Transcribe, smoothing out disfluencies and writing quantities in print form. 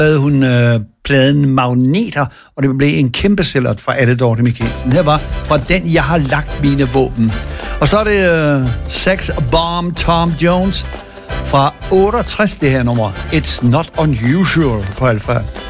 havde hun pladen Magneter, og det blev en kæmpe sælger fra alle Dorte Michelsen. Her var fra den, jeg har lagt mine våben. Og så er det Sex Bomb Tom Jones fra 68, det her nummer. It's Not Unusual på Alpha.